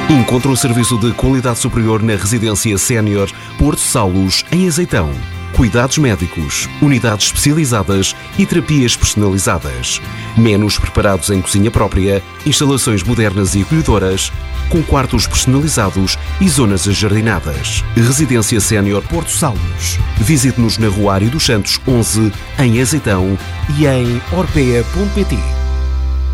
Encontre um serviço de qualidade superior na Residência Sénior Porto Saulos, em Azeitão. Cuidados médicos, unidades especializadas e terapias personalizadas. Menos preparados em cozinha própria, instalações modernas e acolhedoras, com quartos personalizados e zonas ajardinadas. Residência Sénior Porto Saulos. Visite-nos na Rua Ário dos Santos 11, em Azeitão, e em orpea.pt.